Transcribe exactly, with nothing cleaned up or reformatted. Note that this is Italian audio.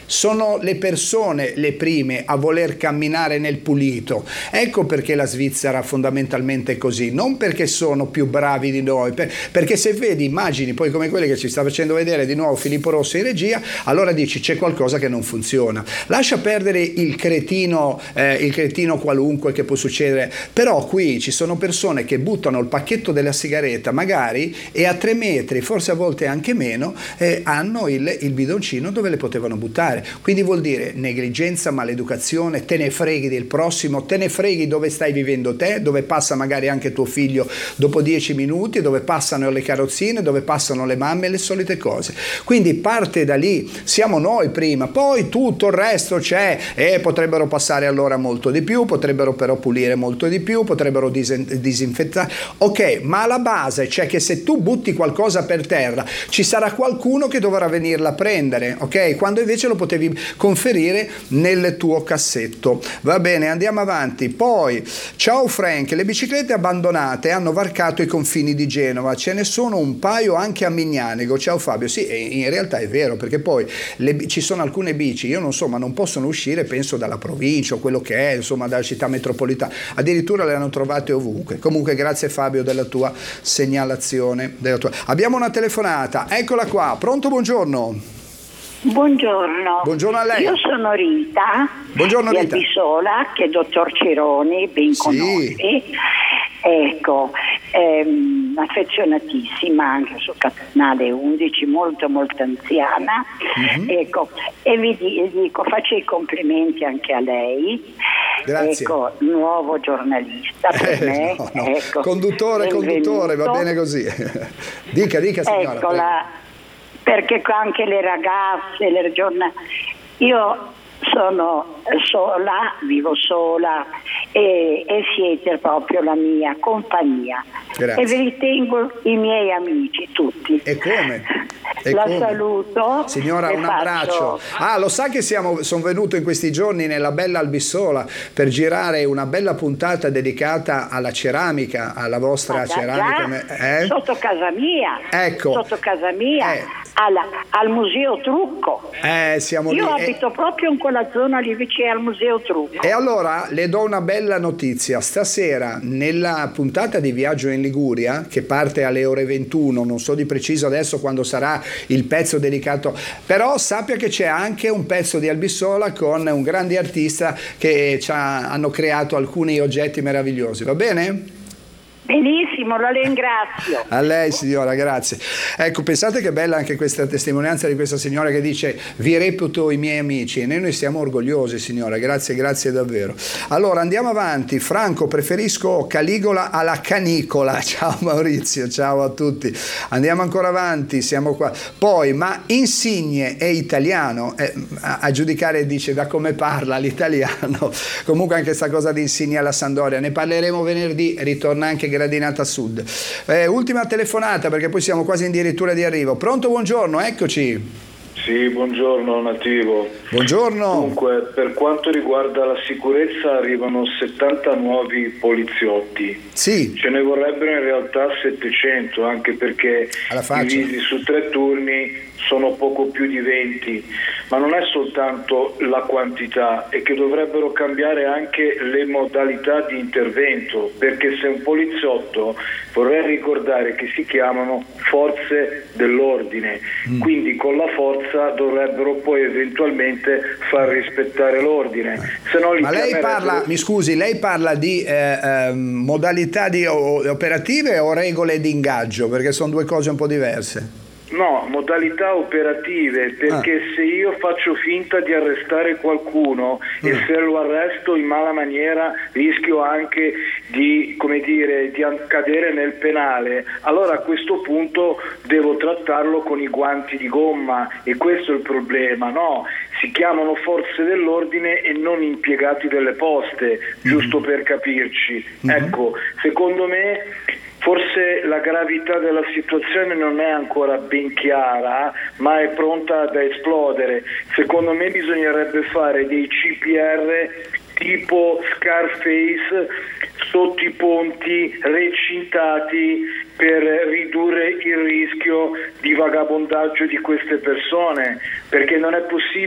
sono le persone le prime a voler camminare nel pulito. Ecco perché la Svizzera fondamentalmente è così, non perché sono più bravi di noi, per, perché se vedi immagini poi come quelle che ci sta facendo vedere di nuovo Filippo Rossi in regia, allora dici c'è qualcosa che non funziona. Lascia perdere il cretino, eh, il cretino qualunque che può succedere, però qui ci sono persone che buttano il pacchetto della sigaretta magari e a tre metri, forse a volte anche meno, eh, hanno il, il bidoncino dove le potevano buttare. Quindi vuol dire negligenza, maleducazione, te ne freghi del prossimo, te ne freghi dove stai vivendo te, dove passa magari anche tuo figlio dopo dieci minuti, dove passano le carrozzine, dove passano le mamme, le solite cose. Quindi parte da lì, siamo noi prima, poi tutto il resto c'è, e potrebbero passare allora molto di più, potrebbero però pulire molto di più, potrebbero disinfettare, ok, ma alla base c'è che se tu butti qualcosa per terra ci sarà qualcuno che dovrà venirla a prendere, ok, quando invece lo potevi conferire nel tuo cassetto. Va bene, andiamo avanti. Poi ciao Frank, le biciclette abbandonate hanno varcato i confini di Genova, ce ne sono un paio anche a Mignanego. Ciao Fabio. Sì, in realtà è vero, perché poi le, ci sono alcune bici, io non so, ma non possono uscire, penso dalla provincia o quello che è, insomma dalla città metropolitana, addirittura le hanno trovate ovunque. Comunque grazie Fabio della tua segnalazione, della tua... Abbiamo una telefonata, eccola qua. Pronto? Buongiorno. Buongiorno. Buongiorno a lei. Io sono Rita. Buongiorno di Rita. Albisola, che il dottor Cironi ben Sì. conosce. Ecco, ehm, affezionatissima anche sul canale undici, molto molto anziana. Mm-hmm. Ecco, e vi dico, faccio i complimenti anche a lei. Grazie. Ecco, nuovo giornalista per eh, me. No, no. Ecco, conduttore, benvenuto. conduttore, va bene così. dica, dica signora. Eccola, perché anche le ragazze, le giornate, io sono sola, vivo sola e, e siete proprio la mia compagnia. Grazie. E vi ritengo i miei amici tutti. E come? E la come? saluto. Signora, un faccio... abbraccio. Ah, lo sa che siamo, sono venuto in questi giorni nella bella Albissola per girare una bella puntata dedicata alla ceramica, alla vostra ah, già, ceramica. Già, eh? Sotto casa mia. Ecco. Sotto casa mia. Eh. Alla, al Museo Trucco. Eh, siamo Io lì. abito eh. proprio in quella zona lì vicino al Museo Trucco. E allora le do una bella notizia. Stasera nella puntata di Viaggio in Liguria, che parte alle ore ventuno, non so di preciso adesso quando sarà il pezzo dedicato, però sappia che c'è anche un pezzo di Albissola con un grande artista che ci ha, hanno creato alcuni oggetti meravigliosi. Va bene? Benissimo, la ringrazio. A lei signora, grazie. Ecco, pensate che bella anche questa testimonianza di questa signora che dice vi reputo i miei amici, e noi, noi siamo orgogliosi signora, grazie, grazie davvero. Allora andiamo avanti. Franco, preferisco Caligola alla canicola. Ciao Maurizio, ciao a tutti. Andiamo ancora avanti, siamo qua. Poi, ma Insigne è italiano? Eh, a, a giudicare dice da come parla l'italiano. Comunque anche questa cosa di Insigne alla Sampdoria, ne parleremo venerdì, ritorna anche Gradinata Sud. Eh, ultima telefonata perché poi siamo quasi addirittura di arrivo. Pronto, buongiorno, eccoci. Sì, buongiorno Nativo. Buongiorno. Dunque, per quanto riguarda la sicurezza arrivano settanta nuovi poliziotti. Sì. Ce ne vorrebbero in realtà settecento, anche perché divisi su tre turni sono poco più di venti, ma non è soltanto la quantità, è che dovrebbero cambiare anche le modalità di intervento, perché se un poliziotto, vorrei ricordare che si chiamano forze dell'ordine, mm. quindi con la forza dovrebbero poi eventualmente far rispettare l'ordine. Se no li ma lei parla, mi scusi, lei parla di eh, eh, modalità di, o, operative o regole di ingaggio, perché sono due cose un po' diverse. No, modalità operative, perché ah. se io faccio finta di arrestare qualcuno mm. e se lo arresto in mala maniera rischio anche di, come dire, di cadere nel penale, allora a questo punto devo trattarlo con i guanti di gomma, e questo è il problema, no? Si chiamano forze dell'ordine e non impiegati delle poste, mm. giusto per capirci. Mm. Ecco, secondo me forse la gravità della situazione non è ancora ben chiara, ma è pronta ad esplodere. Secondo me bisognerebbe fare dei C P R tipo Scarface sotto i ponti, recintati, per ridurre il rischio di vagabondaggio di queste persone, perché non è possibile